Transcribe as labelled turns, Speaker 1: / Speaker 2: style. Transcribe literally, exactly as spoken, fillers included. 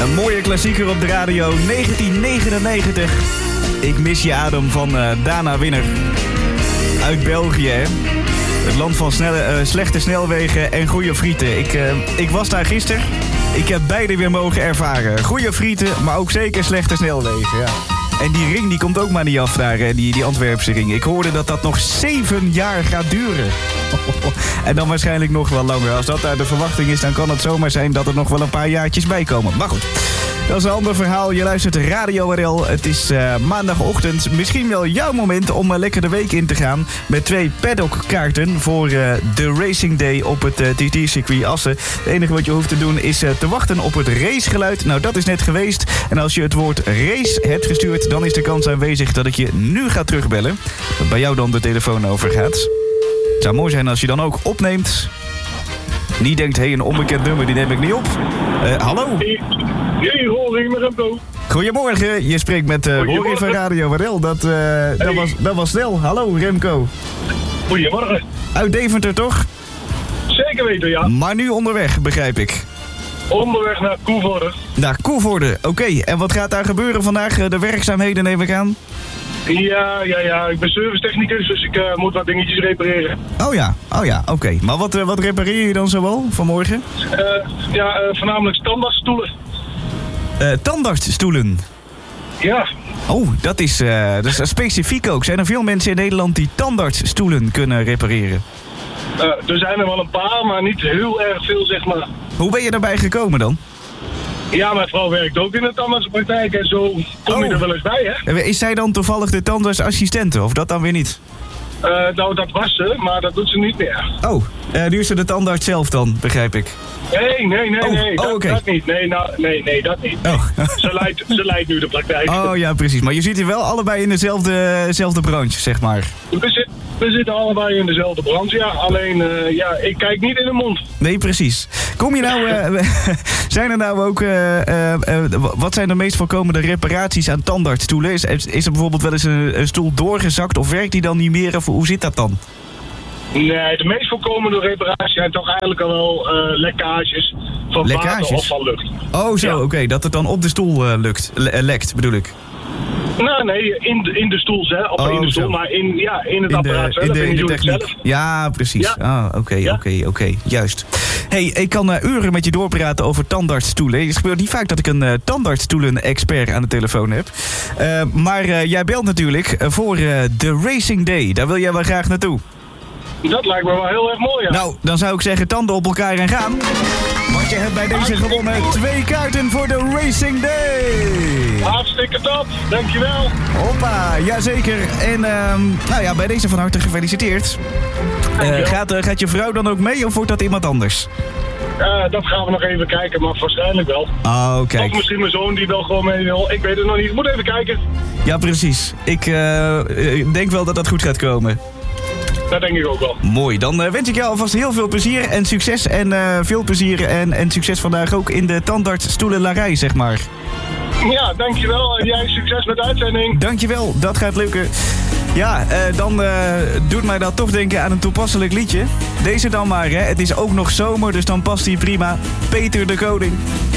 Speaker 1: Een mooie klassieker op de radio, negentien negenennegentig. Ik mis je adem van uh, Dana Winner. Uit België, hè. Het land van snelle, uh, slechte snelwegen en goede frieten. Ik, uh, ik was daar gisteren. Ik heb beide weer mogen ervaren. Goede frieten, maar ook zeker slechte snelwegen, ja. En die ring die komt ook maar niet af daar, hè, die, die Antwerpse ring. Ik hoorde dat dat nog zeven jaar gaat duren. En dan waarschijnlijk nog wel langer. Als dat daar de verwachting is, dan kan het zomaar zijn dat er nog wel een paar jaartjes bij komen. Maar goed, dat is een ander verhaal. Je luistert Radio R L. Het is uh, maandagochtend. Misschien wel jouw moment om uh, lekker de week in te gaan. Met twee paddockkaarten voor uh, de Racing Day op het uh, T T-circuit Assen. Het enige wat je hoeft te doen is uh, te wachten op het racegeluid. Nou, dat is net geweest. En als je het woord race hebt gestuurd, dan is de kans aanwezig dat ik je nu ga terugbellen. Dat bij jou dan de telefoon overgaat. Het zou mooi zijn als je dan ook opneemt. Niet denkt, hé, hey, een onbekend nummer, die neem ik niet op. Uh, hallo?
Speaker 2: Hey, Rory met Remco.
Speaker 1: Goedemorgen, je spreekt met uh, Rory van Radio R L. Dat, uh, hey. dat, was, dat was snel. Hallo, Remco.
Speaker 2: Goedemorgen.
Speaker 1: Uit Deventer, toch?
Speaker 2: Zeker weten, ja.
Speaker 1: Maar nu onderweg, begrijp ik.
Speaker 2: Onderweg naar Koevoorde.
Speaker 1: Naar Koevoorde, oké. Okay. En wat gaat daar gebeuren vandaag? De werkzaamheden neem ik aan?
Speaker 2: Ja, ja, ja. Ik ben servicetechnicus, dus ik uh, moet wat dingetjes repareren.
Speaker 1: Oh ja, oh ja, oké. Okay. Maar wat, uh, wat repareer je dan zoal vanmorgen?
Speaker 2: Uh, ja, uh, voornamelijk standaardstoelen.
Speaker 1: Uh, tandartsstoelen?
Speaker 2: Ja.
Speaker 1: Oh, dat is, uh, dat is specifiek ook. Zijn er veel mensen in Nederland die tandartsstoelen kunnen repareren?
Speaker 2: Uh, er zijn er wel een paar, maar niet heel erg veel, zeg maar.
Speaker 1: Hoe ben je daarbij gekomen dan?
Speaker 2: Ja, mijn vrouw werkt ook in de tandartspraktijk en zo kom oh. je er wel eens bij, hè?
Speaker 1: Is zij dan toevallig de tandartsassistente, of dat dan weer niet?
Speaker 2: Uh, nou, dat was ze, maar dat doet ze niet meer.
Speaker 1: Oh, uh, nu is ze de tandarts zelf dan, begrijp ik.
Speaker 2: Nee, nee, nee,
Speaker 1: oh.
Speaker 2: nee,
Speaker 1: oh,
Speaker 2: dat,
Speaker 1: okay.
Speaker 2: dat niet. Nee, nou, nee, nee, dat niet.
Speaker 1: Oh.
Speaker 2: ze, leidt, ze leidt nu de praktijk.
Speaker 1: Oh ja, precies. Maar je zit hier wel allebei in dezelfde, dezelfde branche, zeg maar.
Speaker 2: We, zit, we zitten allebei in dezelfde branche, ja. Alleen, uh, ja, ik kijk niet in de mond.
Speaker 1: Nee, precies. Kom je nou... Uh, zijn er nou ook... Uh, uh, uh, wat zijn de meest voorkomende reparaties aan tandartsstoelen? Is, is er bijvoorbeeld wel eens een, een stoel doorgezakt of werkt die dan niet meer? Of hoe zit dat dan?
Speaker 2: Nee, de meest voorkomende reparaties zijn toch eigenlijk al wel uh, lekkages van
Speaker 1: lekkages?
Speaker 2: water of van lucht.
Speaker 1: Oh zo, ja. Oké, okay, dat het dan op de stoel uh, lukt, le- lekt bedoel ik.
Speaker 2: Nou, nee, in de, in de stoel zelf, of oh, in de stoel, zo. maar in, ja, in het in de, apparaat zelf.
Speaker 1: In de, in de
Speaker 2: in
Speaker 1: techniek.
Speaker 2: Zelf.
Speaker 1: Ja, precies. Ja. Ah, oké, oké, oké, juist. Hey, ik kan uh, uren met je doorpraten over tandartsstoelen. Het gebeurt niet vaak dat ik een uh, tandartsstoelen-expert aan de telefoon heb. Uh, maar uh, jij belt natuurlijk voor uh, de Racing Day. Daar wil jij wel graag naartoe.
Speaker 2: Dat lijkt me wel heel erg mooi, ja.
Speaker 1: Nou, dan zou ik zeggen tanden op elkaar en gaan. Want je hebt bij deze gewonnen twee kaarten voor de Racing Day.
Speaker 2: Hartstikke top, dankjewel.
Speaker 1: Hoppa, jazeker. En uh, nou ja, bij deze van harte gefeliciteerd. Uh, gaat, uh, gaat je vrouw dan ook mee of wordt dat iemand anders?
Speaker 2: Uh, dat gaan we nog even kijken, maar waarschijnlijk wel.
Speaker 1: Oh, kijk.
Speaker 2: Of misschien mijn zoon die wel gewoon mee wil. Ik weet het nog niet. Ik moet even kijken.
Speaker 1: Ja, precies. Ik uh, denk wel dat dat goed gaat komen.
Speaker 2: Dat denk ik ook wel.
Speaker 1: Mooi, dan uh, wens ik jou alvast heel veel plezier en succes. En uh, veel plezier en, en succes vandaag ook in de tandartsstoelenlarij, zeg maar.
Speaker 2: Ja, dankjewel. En jij succes met de uitzending.
Speaker 1: Dankjewel, dat gaat lukken. Ja, uh, dan uh, doet mij dat toch denken aan een toepasselijk liedje. Deze dan maar, hè. Het is ook nog zomer, dus dan past hij prima. Peter de Koning.